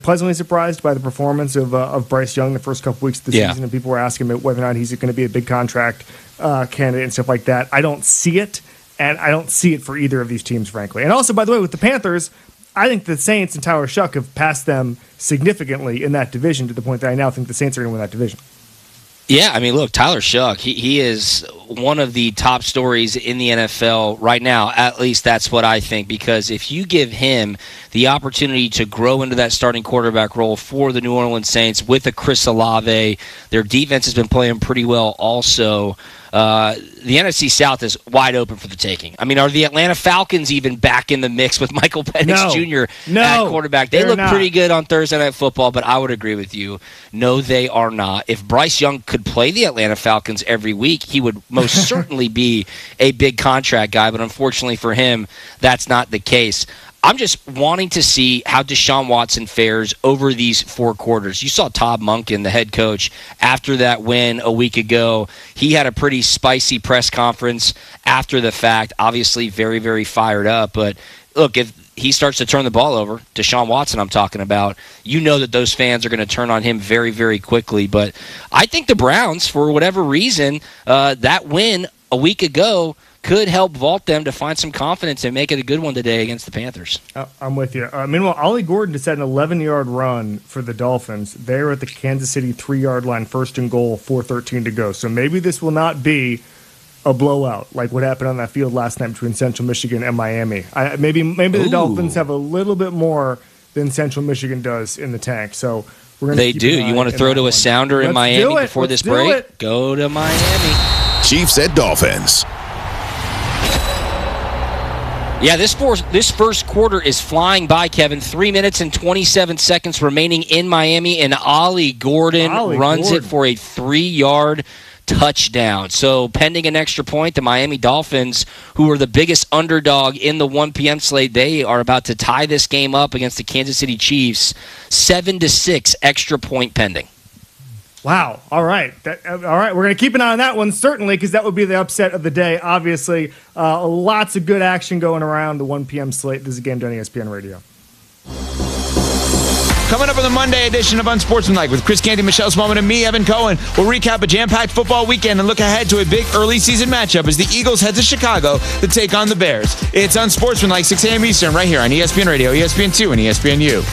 pleasantly surprised by the performance of Bryce Young the first couple weeks of the season, and people were asking him whether or not he's going to be a big contract candidate and stuff like that. I don't see it, and I don't see it for either of these teams, frankly. And also, by the way, with the Panthers, I think the Saints and Tyler Shuck have passed them significantly in that division to the point that I now think the Saints are going to win that division. Yeah, I mean, look, Tyler Shuck, he is one of the top stories in the NFL right now. At least that's what I think, because if you give him the opportunity to grow into that starting quarterback role for the New Orleans Saints with a Chris Olave, their defense has been playing pretty well also. The NFC South is wide open for the taking. I mean, are the Atlanta Falcons even back in the mix with Michael Penix Jr. at quarterback? They look pretty good on Thursday Night Football, but I would agree with you. No, they are not. If Bryce Young could play the Atlanta Falcons every week, he would most certainly be a big contract guy, but unfortunately for him, that's not the case. I'm just wanting to see how Deshaun Watson fares over these 4 quarters. You saw Todd Monken, the head coach, after that win a week ago. He had a pretty spicy press conference after the fact, obviously very, very fired up. But look, if he starts to turn the ball over, Deshaun Watson I'm talking about, you know that those fans are going to turn on him very, very quickly. But I think the Browns, for whatever reason, that win a week ago could help vault them to find some confidence and make it a good one today against the Panthers. I'm with you. Meanwhile, Ollie Gordon just had an 11-yard run for the Dolphins. They're at the Kansas City 3-yard line, 1st and goal, 4:13 to go. So maybe this will not be a blowout like what happened on that field last night between Central Michigan and Miami. Maybe the Dolphins have a little bit more than Central Michigan does in the tank. So we're going to They do. You want to throw to a sounder in Miami before this break? Go to Miami. Chiefs at Dolphins. Yeah, this first quarter is flying by, Kevin. 3 minutes and 27 seconds remaining in Miami, and Ollie Gordon runs it for a 3-yard touchdown. So pending an extra point, the Miami Dolphins, who are the biggest underdog in the 1 p.m. slate, they are about to tie this game up against the Kansas City Chiefs. 7-6 extra point pending. Wow. All right. All right. We're going to keep an eye on that one, certainly, because that would be the upset of the day. Obviously, lots of good action going around the 1 p.m. slate. This is a game done ESPN Radio. Coming up on the Monday edition of Unsportsmanlike with Chris Canty, Michelle Smallman, and me, Evan Cohen. We'll recap a jam-packed football weekend and look ahead to a big early season matchup as the Eagles head to Chicago to take on the Bears. It's Unsportsmanlike, 6 a.m. Eastern, right here on ESPN Radio, ESPN2, and ESPNU.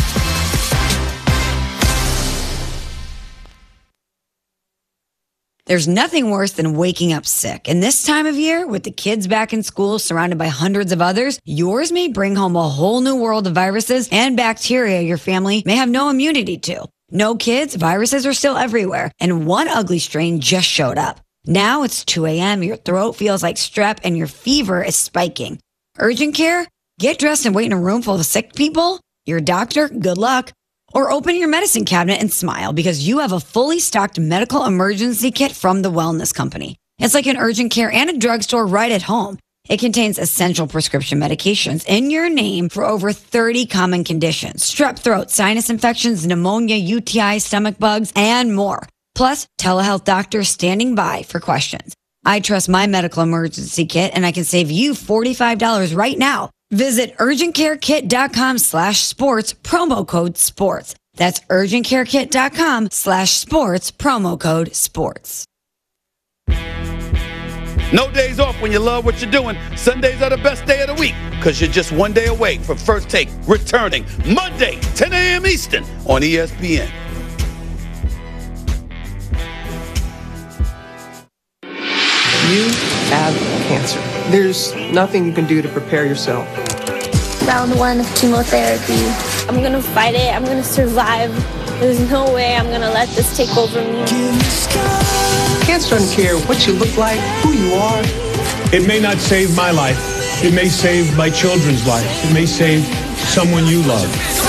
There's nothing worse than waking up sick. And this time of year, with the kids back in school surrounded by hundreds of others, yours may bring home a whole new world of viruses and bacteria your family may have no immunity to. No kids, viruses are still everywhere. And one ugly strain just showed up. Now it's 2 a.m., your throat feels like strep, and your fever is spiking. Urgent care? Get dressed and wait in a room full of sick people? Your doctor? Good luck. Or open your medicine cabinet and smile because you have a fully stocked medical emergency kit from the Wellness Company. It's like an urgent care and a drugstore right at home. It contains essential prescription medications in your name for over 30 common conditions: strep throat, sinus infections, pneumonia, UTI, stomach bugs, and more. Plus, telehealth doctors standing by for questions. I trust my medical emergency kit, and I can save you $45 right now. Visit urgentcarekit.com/sports, promo code sports. That's urgentcarekit.com/sports, promo code sports. No days off when you love what you're doing. Sundays are the best day of the week because you're just one day away from First Take returning Monday, 10 a.m. Eastern on ESPN. You have cancer. There's nothing you can do to prepare yourself. Round 1 of chemotherapy. I'm gonna fight it. I'm gonna survive. There's no way I'm gonna let this take over me. Cancer doesn't care what you look like, who you are. It may not save my life. It may save my children's life. It may save someone you love.